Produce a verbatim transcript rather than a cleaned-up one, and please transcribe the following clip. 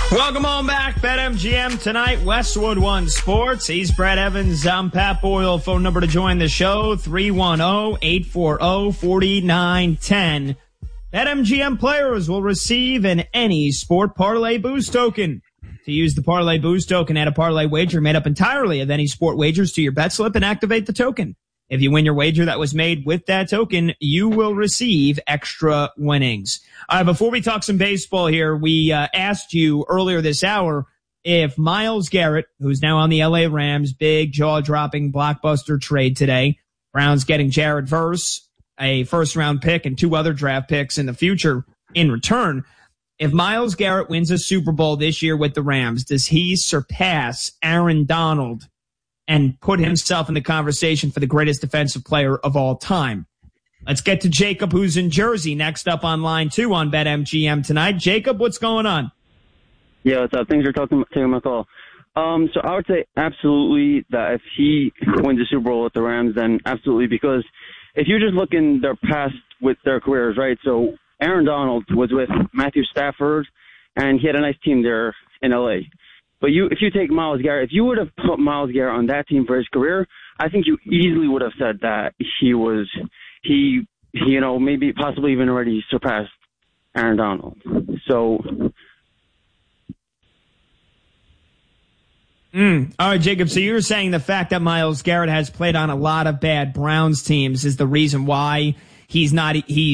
Welcome on back, BetMGM tonight, Westwood One Sports. He's Brad Evans. I'm Pat Boyle. Phone number to join the show, three one zero, eight four zero, four nine one zero. BetMGM players will receive an any sport parlay boost token. To use the parlay boost token, add a parlay wager made up entirely of any sport wagers to your bet slip and activate the token. If you win your wager that was made with that token, you will receive extra winnings. All right, before we talk some baseball here, we uh, asked you earlier this hour if Myles Garrett, who's now on the L A Rams, big jaw-dropping blockbuster trade today, Browns getting Jared Verse, a first-round pick, and two other draft picks in the future in return. If Myles Garrett wins a Super Bowl this year with the Rams, does he surpass Aaron Donald and put himself in the conversation for the greatest defensive player of all time? Let's get to Jacob, who's in Jersey, next up on line two on BetMGM tonight. Jacob, what's going on? Yeah, what's up? Thanks for talking, taking my call. Um, so I would say absolutely that if he wins the Super Bowl with the Rams, then absolutely, because if you just look in their past with their careers, right? So Aaron Donald was with Matthew Stafford, and he had a nice team there in L A. But you, if you take Myles Garrett, if you would have put Myles Garrett on that team for his career, I think you easily would have said that he was, he, he you know, maybe possibly even already surpassed Aaron Donald. So. Mm. All right, Jacob, so you're saying the fact that Myles Garrett has played on a lot of bad Browns teams is the reason why he's not, he